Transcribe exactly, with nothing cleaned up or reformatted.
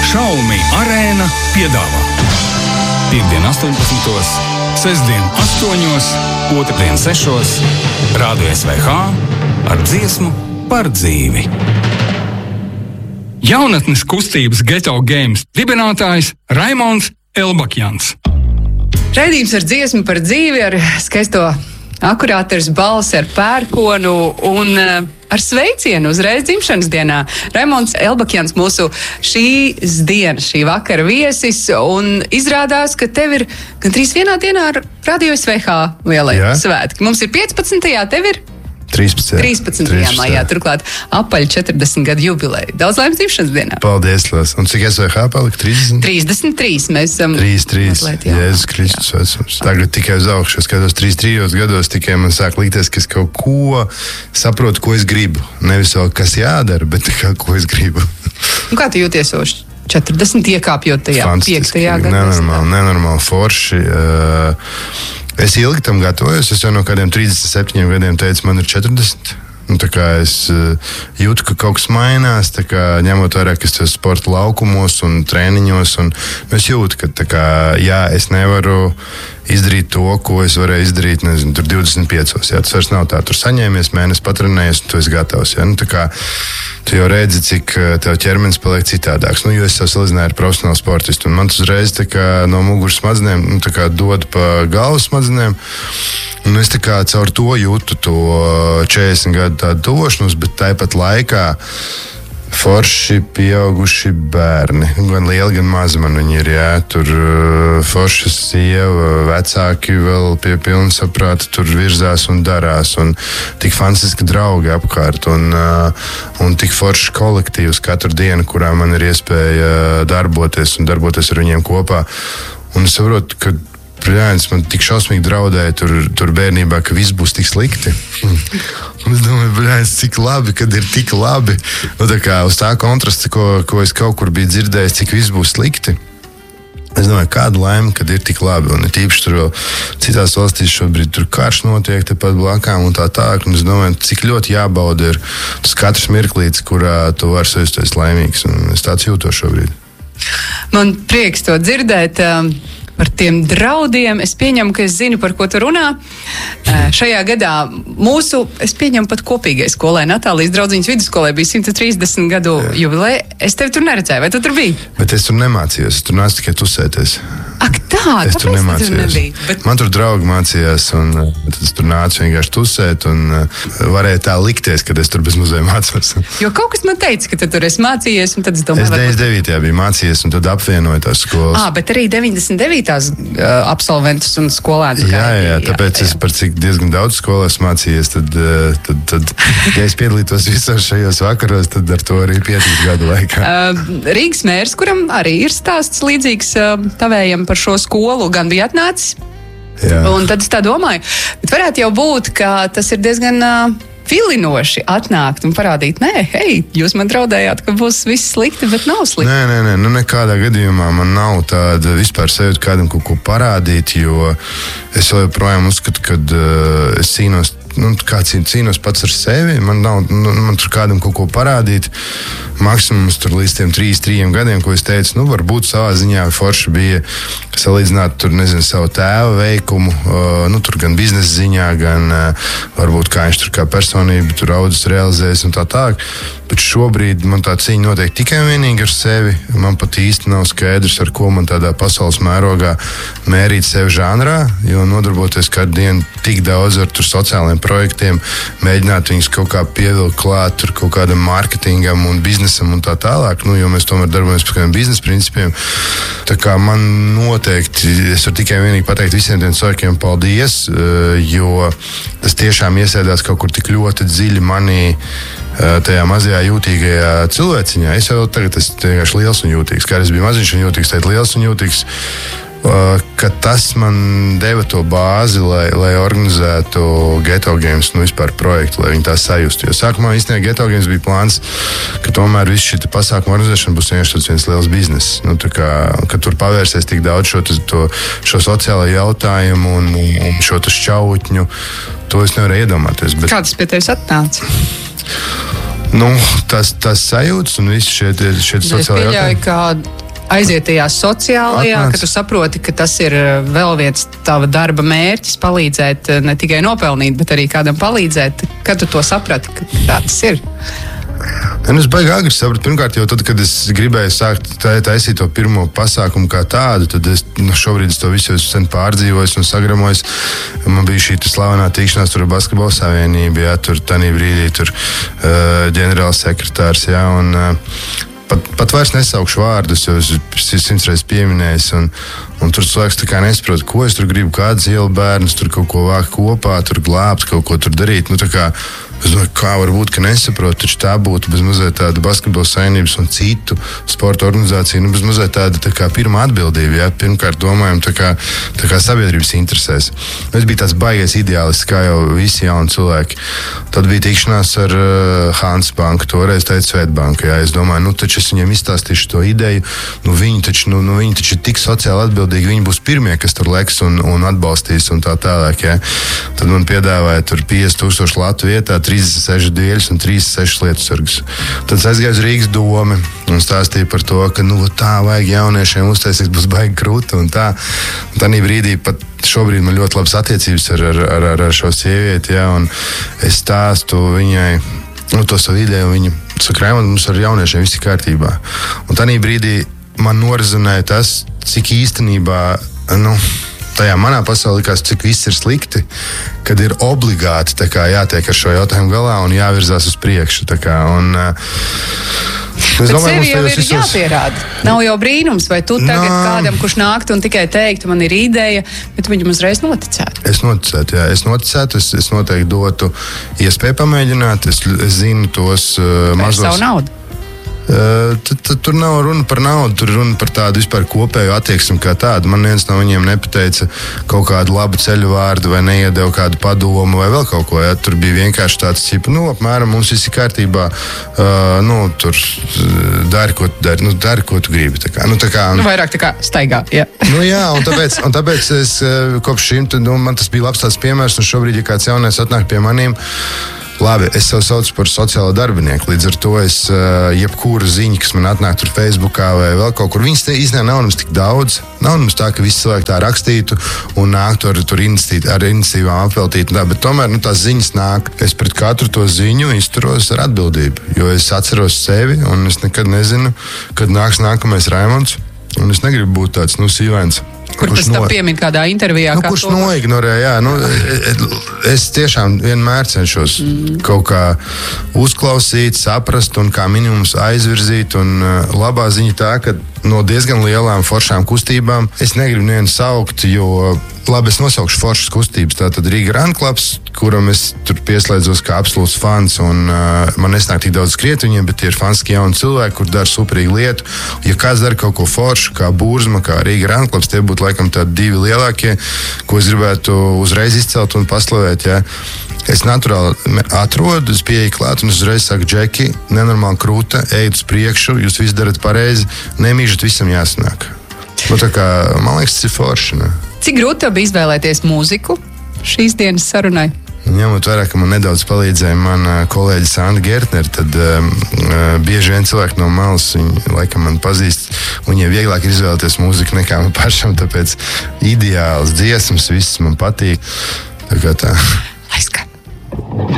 Xiaomi Arēna piedāvā Piektdien astoņpadsmitos, sestdien astoņos, otrdien sešos, Rādio S V H ar dziesmu par dzīvi. Jaunatnes kustības Ghetto Games dibinātājs Raimonds Elbakjans. Raidījums ar dziesmu par dzīvi, ar skaisto akurāters balsi, ar pērkonu un uh, ar sveicienu uzreiz dzimšanas dienā. Raimonds Elbakjans mūsu šīs dienas, šī vakara viesis, un izrādās, ka tev ir gandrīz vienā dienā ar Radio S V H lielajā svētki. Mums ir piecpadsmitajā, tev ir trīspadsmitajā maijā, turklāt apaļ četrdesmit gadu jubileja. Daudz laimes dzimšanas dienā. Paldies, Lās. Un cik S V H palika? trīsdesmit? trīsdesmit trīs. Mēs esam... trīsdesmit trīs. Jēzus Kristus vecums. Tagad tikai uz augšu, es skatos trīsdesmit trijos gados, tikai man sāk likties, ka es kaut ko saprotu, ko es gribu. Nevis vēl, kas jādara, bet tikai, ko es gribu. Un kā tu jūties uz četrdesmit iekāpjot tajā piektajā gadā? Nenormāli, nenormāli forši. Uh, Es ilgi tam gatavojos, es jau no kādiem trīsdesmit septiņiem gadiem teicu, man ir četrdesmit. Nu, tā kā es uh, jūtu, ka kaut kas mainās, tā kā ņemot vērā, ka es esmu sporta laukumos un treniņos, un es jūtu, ka tā kā, jā, es nevaru izdarīt to, ko es varēju izdarīt, nezinu, tur divdesmit piecos. Jā, tas vairs nav tā, tur saņēmies, mēnesi patrenējies, un tu esi gatavs. Jā, nu, tā kā tu jau redzi, cik tev ķermenis paliek citādāks. Nu, jo es jau salīdzināju ar profesionālu sportistu, un man tas uzreiz tā kā no muguras smadzenēm, nu, tā kā dod pa galvas smadzenēm, un es tā kā caur to jūtu to četrdesmit gadu tādu tuvošanos, bet tāpat laikā forši pieauguši bērni, gan lieli, gan mazi man viņi ir, jā, tur forša sieva, vecāki vēl pie pilna saprāta tur virzās un darās, un tik fantastiski draugi apkārt, un, un tik foršs kolektīvs katru dienu, kurā man ir iespēja darboties un darboties ar viņiem kopā, un es saprotu, ka Protams, man tik šausmīgi draudēja tur, tur bērnībā, ka viss būs tik slikti. Un es domāju, bļāns, cik labi, kad ir tik labi. Nu, tā kā uz tā kontrasta, ko, ko es kaut kur biju dzirdējis, cik viss būs slikti. Es domāju, kāda laime, kad ir tik labi. Un tīpaši tur vēl citās valstīs šobrīd tur karš notiek tepat blakām un tā tālāk. Un es domāju, cik ļoti jābauda ir tas katrs mirklītis, kurā tu vari sajusties laimīgs. Un es tāds jūtos šobrīd. Man prieks to dzirdēt. Par tiem draudiem. Es pieņemu, ka es zinu, par ko tu runā. Šajā gadā mūsu, es pieņemu pat kopīgai skolai, Natālijas draudziņas vidusskolai bija simt trīsdesmit gadu jubileja. Es tevi tur neredzēju, vai tu tur biji? Bet es tur nemācījos, tur nāc tikai tusēties. Ak tā, es tur nemācījos. Bet... Man tur draugi mācījās, un tad es tur nācu vienkārši tusēt, un varēja tā likties, kad es tur bez muzeja mācos. Jo kaut kas man teica, ka tu tur esi mācījies, un tad es domāju... Es deviņdesmit devītajā biju mācījies, un tad apvienoju tās skolas. Ā, bet arī deviņdesmit devītās uh, absolventus un skolēnus. Jā, jā, jā, tāpēc jā, jā. Es par cik diezgan daudz skolās mācījies, tad, tad, tad ja es piedalītos visos šajos vakaros, tad ar to arī pietiks gadu laikā. Uh, Rīgas mērs, kuram arī ir stāsts līdzīgs uh, tavējam par šo skolu, gan bija atnācis. Jā. Un tad es tā domāju, bet varētu jau būt, ka tas ir diezgan uh, vilinoši atnākt un parādīt, nē, hei, jūs man draudējāt, ka būs viss slikti, bet nav slikti. Nē, nē, nē, nu nekādā gadījumā man nav tāda vispār sajūta kādam kaut ko parādīt, jo es joprojām uzskatu, ka uh, es cīnos, nu, kā cīnos pats ar sevi, man nav, nu, man tur kādam kaut ko parādīt. Maksimums tur līdz tiem trīs, trījiem gadiem, ko es teicu, nu, varbūt savā ziņā forši bija salīdzināt tur, nezinu, savu tēva veikumu, uh, nu, tur gan biznesa ziņā, gan uh, varbūt kā viņš tur kā personība tur audzes realizēs un tā tālāk. Bet šobrīd man tā cīņa notiek tikai un vienīgi ar sevi. Man pat īsti nav skaidrs, ar ko man tādā pasaules mērogā mērīt sevi žanrā, jo nodarboties kādu dienu tik daudz ar tur sociālajiem projektiem, mēģināt viņus kaut kā pievilkt klāt tur kaut kādam mārketingam un biznesam un tā tālāk, nu, jo mēs tomēr darbojamies pēc kādiem biznesa principiem. Tā kā man noteikti, es varu tikai vienīgi pateikt visiem tiem cilvēkiem paldies, jo tas tiešām iesēdās kaut kur tik ļoti dziļi manī, tajā mazajā jūtīgajā cilvēciņā. Es jau tagad esmu vienkārši liels un jūtīgs. Kā es biju maziņš un jūtīgs, tad liels un jūtīgs, ka tas man deva to bāzi, lai, lai organizētu Ghetto Games, nu vispār projektu, lai viņi tā sajustu. Jo sākumā īstenībā Ghetto Games bija plāns, ka tomēr viss šī pasākuma organizēšana būs vienkārši viens liels bizness. Nu, tā kā, ka tur pavērsies tik daudz šo, to, šo sociālo jautājumu un, un šo šķautņu, to es nevarēju iedomāties. Bet... Kāds pie tevis atnāca? Nu, tas, tas sajūtas un viss šeit ir šeit sociālajā jautājumā. Es pieļauju, ka aiziet tajā sociālajā, Atnāc. ka tu saproti, ka tas ir vēl viens tava darba mērķis, palīdzēt ne tikai nopelnīt, bet arī kādam palīdzēt. Kad tu to saprati, ka tā tas ir? Un es baigi agri sapratu. Pirmkārt, jau tad, kad es gribēju sākt taisīt to pirmo pasākumu kā tādu, tad es nu, šobrīd es to visu esmu sen pārdzīvojis un sagramojis. Man bija šī slavenā tikšanās tur ar Basketbola savienību, jā, tur tanī brīdī tur uh, ģenerāls sekretārs, jā, un uh, Pat, pat vairs nesaukšu vārdus, jo es esmu simts reizes pieminējis. Un, un tur cilvēks tā kā nesaprot, ko es tur gribu, kādas ielu bērnus, tur kaut ko vākt kopā, tur glābt, kaut ko tur darīt. Nu, tā kā, es domāju, kā var būt, ka nesaprot, taču tā būtu bez mazliet tāda Basketbola savienības un citu sporta organizāciju, nu bez mazliet tāda tā kā pirmā atbildība, jā. Pirmkārt domājam tā kā, tā kā sabiedrības interesēs. Es biju tāds baigais ideālists, kā jau visi jauni cilvēki. Tad bija tikšanās ar uh, Hansa banku, toreiz teica Svetbanku, jā. Es domāju, nu taču es viņiem izstāstīšu to ideju, nu viņi taču, nu, nu viņi taču ir tik sociāli atbildīgi, viņi būs pirmie, kas tur leks un, un atbalstīs un tā tālāk, jā. Tad man piedāvāja tur piecdesmit tūkstoši latu vietā, trīsdesmit seši dieļus un trīsdesmit seši lietusargus. Tad es aizgāju uz Rīgas domi un stāstīju par to, ka nu, tā vajag jauniešiem uztaisīt, būs baigi krūti un tā. Un tādā brīdī pat šobrīd man ļoti labas attiecības ar, ar, ar, ar šo sievieti, jā, un es stāstu viņai nu, to savu ideju, un viņa saka, Raimond, mums ar jauniešiem viss ir kārtībā. Un tādā brīdī man norizonēja tas, cik īstenībā, nu, tajā manā pasaulē likās, cik viss ir slikti, kad ir obligāti tā kā, jātiek ar šo jautājumu galā un jāvirzās uz priekšu. Tā kā, un, es bet domāju, sevi jau ir visos... jāpierāda. Nav jau brīnums, vai tu tagad no. kādam, kurš nāktu un tikai teiktu, man ir ideja, bet viņam uzreiz noticētu. Es noticētu, jā. Es noticētu, es, es noteikti dotu iespēju pamēģināt. Es, es zinu tos uh, mazos... Savu naudu. Uh, tad, tad tur nav runa par naudu, tur runa par tādu vispār kopēju attieksmi kā tādu. Man viens no viņiem nepateica kaut kādu labu ceļu vārdu vai neiedeva kādu padomu vai vēl kaut ko. Ja? Tur bija vienkārši tāds, cipa, nu, apmēram mums viss ir kārtībā, uh, nu, tur dari, ko tu dari, nu, dari, ko tu gribi. Tā kā, nu, tā kā, nu, vairāk tā kā staigā, jā. Nu, jā, un tāpēc, un tāpēc es kopš šim, tad, nu, man tas bija labs tāds piemērs, un šobrīd, ja kāds jaunais atnāk pie maniem, labi, es sev saucu par sociālo darbinieku. Līdz ar to es jebkuru ziņu, kas man atnāk tur Facebookā vai vēl kaut kur, viņas te īstenībā nav nemaz tik daudz. Nav nemaz tā, ka visi cilvēki tā rakstītu un nāktu ar, tur institīt, ar iniciatīvām apveltīt. Tā, bet tomēr nu, tās ziņas nāk. Es pret katru to ziņu izturos ar atbildību, jo es atceros sevi un es nekad nezinu, kad nāks nākamais Raimonds. Un es negribu būt tāds, nu, sīvains. Kur pēc tam no... piemin kādā intervijā. Nu, kā kurš to... noignorē, jā. Nu, es tiešām vienmēr cenšos mm. kaut kā uzklausīt, saprast un kā minimums aizvirzīt. Un uh, labā ziņa tā, ka no diezgan lielām foršām kustībām es negribu nevienu saukt, jo labi, es nosaukšu foršas kustības. Tātad Riga Run Clubs, kuram es tur pieslēdzos kā absolūts fans, un uh, man nesnāk tik daudz skriet viņiem, bet tie ir fanski jauni cilvēki, kur dara superīgu lietu. Ja kāds dara kaut ko foršu, kā Burzma, kā Riga Run Clubs, tie būtu laikam tādi divi lielākie, ko es gribētu uzreiz izcelt un paslavēt, jā. Es naturāli atrodu, es pieeju klāt un es uzreiz saku, Džeki, nenormāli krūta, ejat uz priekšu, jūs visu darat pareizi, nemīžat, visam jāsanāk. Nu, tā kā, man liekas, tas ir forši, ne? Cik grūti tev bija izvēlēties mūziku šīs dienas sarunai? Ņemot vērā, ka man nedaudz palīdzēja mana kolēģe Sandra Gertner, tad um, bieži vien cilvēki no malas, viņi laikam man pazīst, un viņiem vieglāk ir izvēlēties mūziku nekā man pašam, tāpēc ideāls dziesmas, viss man patīk. Tā kā tā. Lai skan.